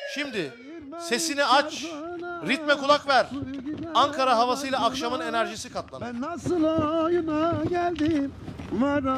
Şimdi sesini aç, ritme kulak ver. Ankara havasıyla akşamın enerjisi katlanır. Ben nasıl oyuna geldim?